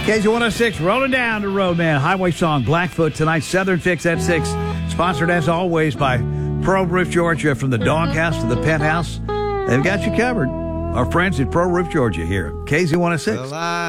KZ106, rolling down the road, man. Highway song, Blackfoot tonight. Southern Fix at 6. Sponsored as always by Pro Roof Georgia. From the doghouse to the penthouse, they've got you covered. Our friends at Pro Roof Georgia here. KZ106.